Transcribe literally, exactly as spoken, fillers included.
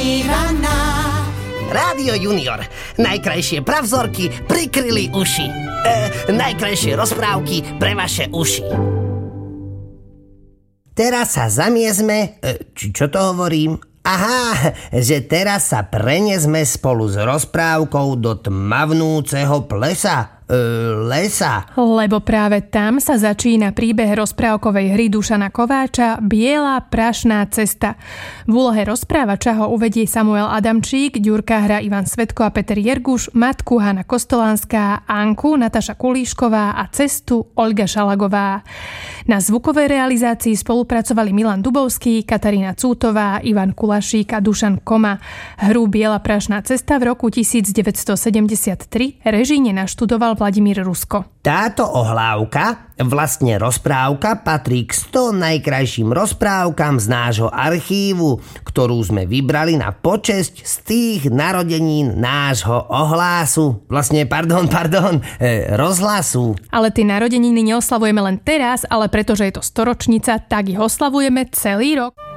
Ivana. Rádio Junior. Najkrajšie pravzorky prikryli uši. E, najkrajšie rozprávky pre vaše uši. Teraz sa zamiesme... E, či čo to hovorím? Aha, že teraz sa preniesme spolu s rozprávkou do tmavnúceho plesa. E, lesa. Lebo práve tam sa začína príbeh rozprávkovej hry Dušana Kováča Biela prašná cesta. V úlohe rozprávača ho uvedie Samuel Adamčík, Ďurka hrá Ivan Svetko a Peter Jerguš, Matku Hana Kostolánska, Anku Nataša Kulíšková a cestu Olga Šalagová. Na zvukovej realizácii spolupracovali Milan Dubovský, Katarína Cútová, Ivan Kulašík a Dušan Koma. Hru Biela prašná cesta v roku devätnásťsedemdesiattri režíne naštudoval Vladimír Rusko. Táto ohlávka, vlastne rozprávka, patrí k sto najkrajším rozprávkam z nášho archívu, ktorú sme vybrali na počesť z tých narodenín nášho ohlásu. Vlastne, pardon, pardon, e, rozhlasu. Ale tie narodeniny neoslavujeme len teraz, ale pretože je to storočnica, tak ich oslavujeme celý rok.